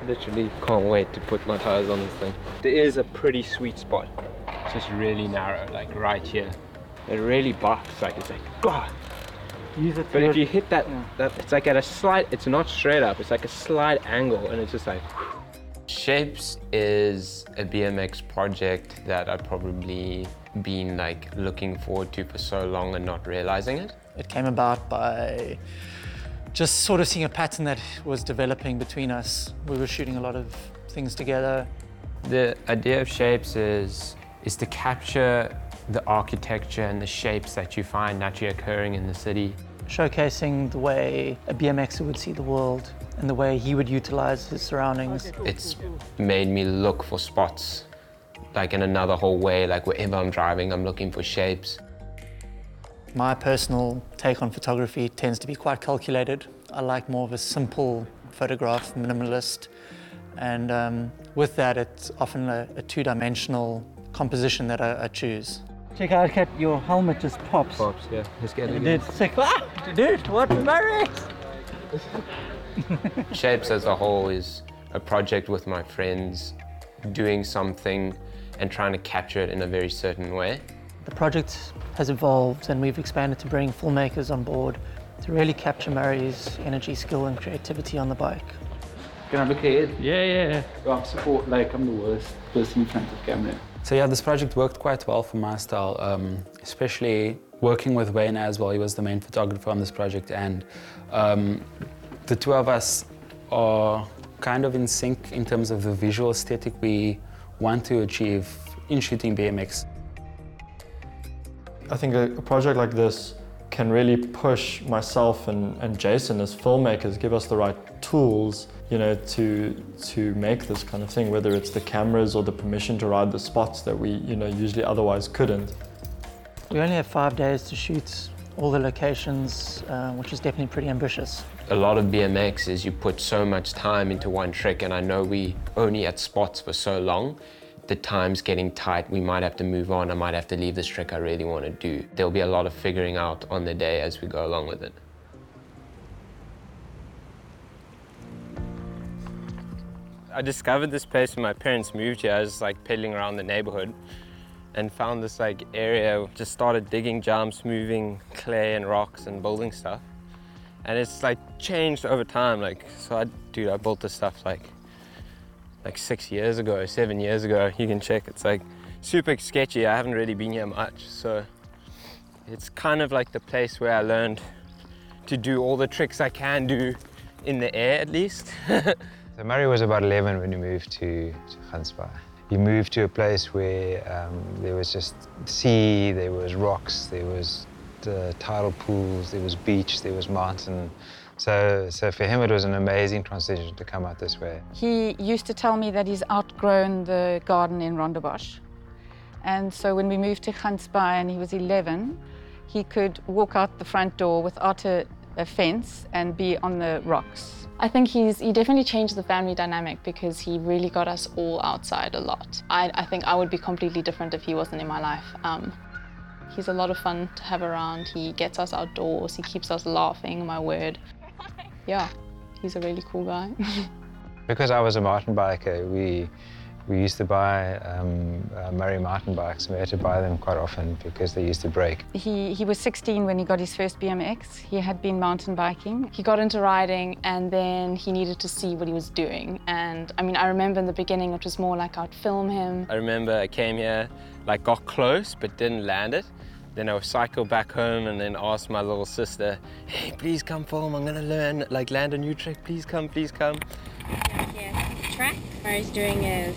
Literally can't wait to put my tires on this thing. There is a pretty sweet spot. It's just really narrow, like right here. It really bites, like it's like, God. Use it. But if you hit that, it's like at a slight, it's not straight up, it's like a slight angle, and it's just like, whew. Shapes is a BMX project that I've probably been like looking forward to for so long and not realizing it. It came about by just sort of seeing a pattern that was developing between us. We were shooting a lot of things together. The idea of Shapes is to capture the architecture and the shapes that you find naturally occurring in the city. Showcasing the way a BMXer would see the world and the way he would utilize his surroundings. It's made me look for spots, like in another whole way, like wherever I'm driving, I'm looking for shapes. My personal take on photography tends to be quite calculated. I like more of a simple photograph, minimalist, and with that, it's often a two-dimensional composition that I choose. Check out, Kat, your helmet just pops. Pops, yeah. Let's get it. Dude, sick. Ah, dude, what Murray? Shapes as a whole is a project with my friends, doing something and trying to capture it in a very certain way. The project has evolved and we've expanded to bring filmmakers on board to really capture Murray's energy, skill and creativity on the bike. Can I look ahead? Yeah. I'm support, like I'm the worst person in front of camera. So yeah, this project worked quite well for my style, especially working with Wayne as well. He was the main photographer on this project, and the two of us are kind of in sync in terms of the visual aesthetic we want to achieve in shooting BMX. I think a project like this can really push myself and Jason as filmmakers, give us the right tools, you know, to make this kind of thing, whether it's the cameras or the permission to ride the spots that we, you know, usually otherwise couldn't. We only have 5 days to shoot all the locations, which is definitely pretty ambitious. A lot of BMX is you put so much time into one trick, and I know we only at spots for so long. The time's getting tight, we might have to move on, I might have to leave this trick I really want to do. There'll be a lot of figuring out on the day as we go along with it. I discovered this place when my parents moved here. I was like pedaling around the neighborhood and found this like area, just started digging jumps, moving clay and rocks and building stuff. And it's like changed over time. Like, so I built this stuff like 6 years ago, 7 years ago. You can check, it's like super sketchy. I haven't really been here much. So it's kind of like the place where I learned to do all the tricks I can do in the air at least. So Murray was about 11 when he moved to Gansbaai. He moved to a place where there was just sea, there was rocks, there was the tidal pools, there was beach, there was mountain. So for him it was an amazing transition to come out this way. He used to tell me that he's outgrown the garden in Rondebosch. And so when we moved to Gansbaai and he was 11, he could walk out the front door without a fence and be on the rocks. I think he definitely changed the family dynamic because he really got us all outside a lot. I think I would be completely different if he wasn't in my life. He's a lot of fun to have around. He gets us outdoors. He keeps us laughing, my word. Yeah, he's a really cool guy. Because I was a mountain biker, we used to buy Murray mountain bikes. We had to buy them quite often because they used to break. He was 16 when he got his first BMX. He had been mountain biking. He got into riding and then he needed to see what he was doing. And I mean, I remember in the beginning it was more like I'd film him. I remember I came here, like got close but didn't land it. Then I would cycle back home and then ask my little sister, hey, please come film, I'm gonna learn, like land a new trick, please come, please come. Yeah, track. Murray's doing a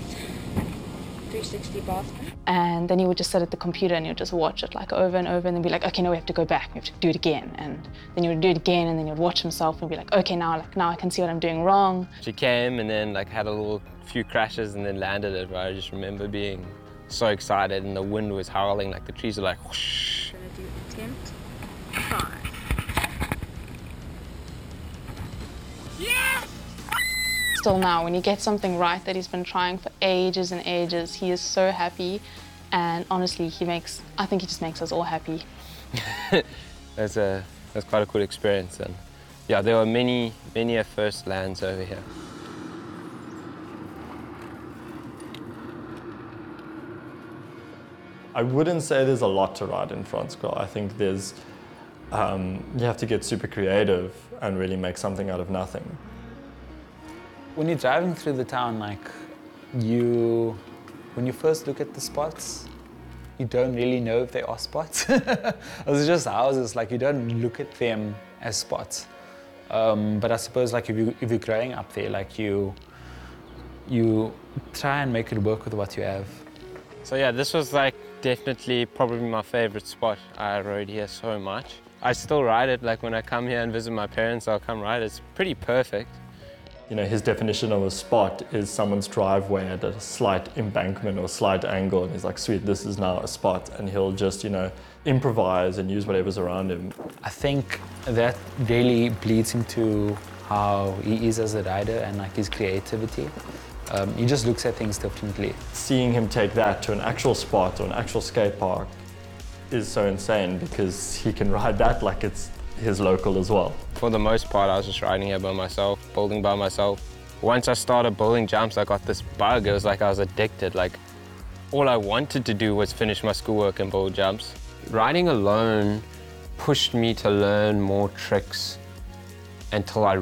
360 bar spin. And then he would just sit at the computer and he would just watch it like over and over and then be like, okay, no, we have to go back, we have to do it again. And then he would do it again and then he would watch himself and be like, okay, now I can see what I'm doing wrong. She came and then like had a few crashes and then landed it, but I just remember being so excited and the wind was howling, like the trees were like whoosh. Gonna do attempt 5. Yeah! Still now, when he gets something right that he's been trying for ages and ages, he is so happy. And honestly, I think he just makes us all happy. That's quite a cool experience. And yeah, there were many first lands over here. I wouldn't say there's a lot to ride in Franskar. I think there's, you have to get super creative and really make something out of nothing. When you're driving through the town, like when you first look at the spots, you don't really know if they are spots. It's just houses, like you don't look at them as spots. But I suppose like if you're growing up there, like you try and make it work with what you have. So yeah, this was like definitely probably my favorite spot. I rode here so much. I still ride it, like when I come here and visit my parents, I'll come ride it. It's pretty perfect. You know, his definition of a spot is someone's driveway at a slight embankment or slight angle, and he's like, sweet, this is now a spot, and he'll just, you know, improvise and use whatever's around him. I think that really bleeds into how he is as a rider and like his creativity. He just looks at things differently. Seeing him take that to an actual spot or an actual skate park is so insane because he can ride that like it's his local as well. For the most part, I was just riding here by myself, building by myself. Once I started building jumps, I got this bug. It was like I was addicted. Like, all I wanted to do was finish my schoolwork and build jumps. Riding alone pushed me to learn more tricks until I